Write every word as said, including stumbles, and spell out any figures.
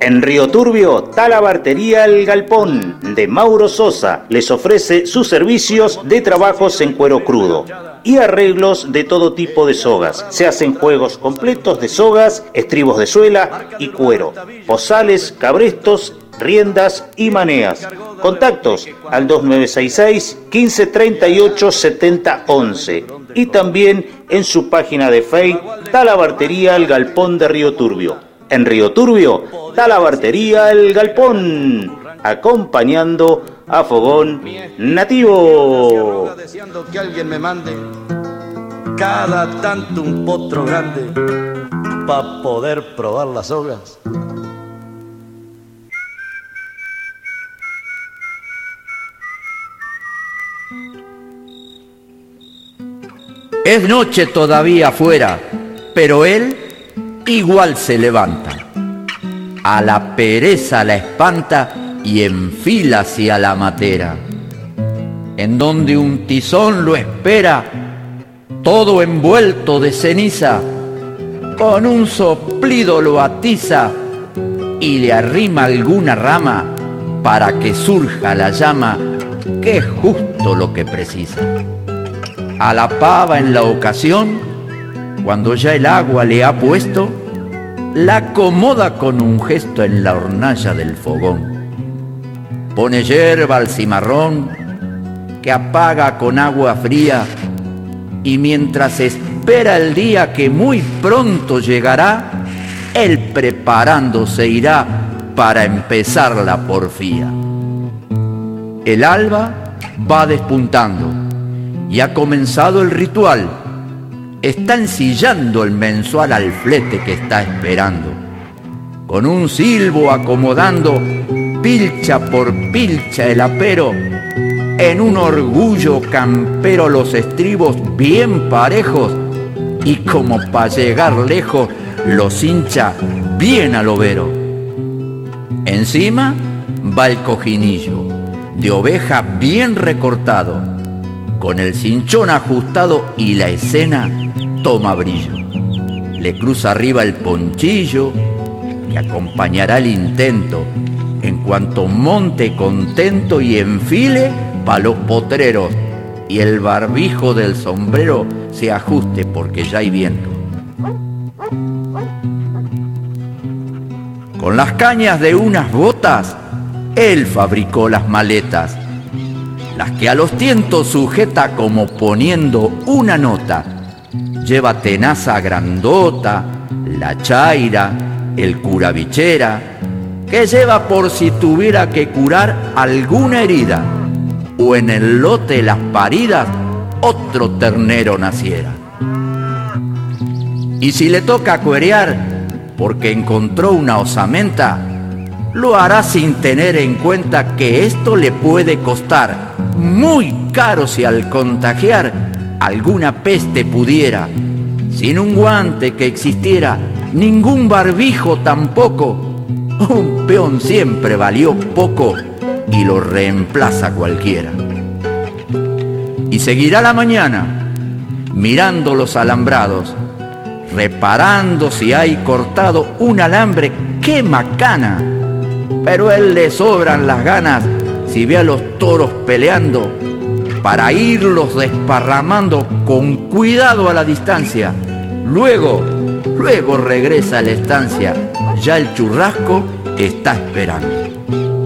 En Río Turbio, Talabartería El Galpón de Mauro Sosa les ofrece sus servicios de trabajos en cuero crudo y arreglos de todo tipo de sogas. Se hacen juegos completos de sogas, estribos de suela y cuero, pozales, cabrestos, riendas y maneas. Contactos al dos nueve seis seis, quince treinta y ocho, setenta once y también en su página de Facebook Talabartería El Galpón de Río Turbio. En Río Turbio, Talabartería El Galpón, acompañando a Fogón Nativo. Deseando que alguien me mande cada tanto un potro grande para poder probar las sogas. Es noche todavía afuera, pero él igual se levanta. A la pereza la espanta y enfila hacia la matera, en donde un tizón lo espera, todo envuelto de ceniza. Con un soplido lo atiza y le arrima alguna rama para que surja la llama, que es justo lo que precisa. A la pava en la ocasión, cuando ya el agua le ha puesto, la acomoda con un gesto en la hornalla del fogón. Pone yerba al cimarrón, que apaga con agua fría, y mientras espera el día que muy pronto llegará, él preparándose irá para empezar la porfía. El alba va despuntando y ha comenzado el ritual. Está ensillando el mensual al flete que está esperando, con un silbo acomodando pilcha por pilcha el apero, en un orgullo campero los estribos bien parejos, y como pa' llegar lejos los hincha bien al overo. Encima va el cojinillo de oveja bien recortado, con el cinchón ajustado, y la escena toma brillo. Le cruza arriba el ponchillo, que acompañará el intento, en cuanto monte contento y enfile pa' los potreros, y el barbijo del sombrero se ajuste porque ya hay viento. Con las cañas de unas botas, él fabricó las maletas, las que a los tientos sujeta como poniendo una nota. Lleva tenaza grandota, la chaira, el curabichera, que lleva por si tuviera que curar alguna herida, o en el lote las paridas otro ternero naciera. Y si le toca cuerear porque encontró una osamenta, lo hará sin tener en cuenta que esto le puede costar muy caro si al contagiar alguna peste pudiera. Sin un guante que existiera, ningún barbijo tampoco, un peón siempre valió poco y lo reemplaza cualquiera. Y seguirá la mañana mirando los alambrados, reparando si hay cortado un alambre, ¡qué macana! Pero a él le sobran las ganas si ve a los toros peleando, para irlos desparramando con cuidado a la distancia. Luego, luego regresa a la estancia, ya el churrasco está esperando.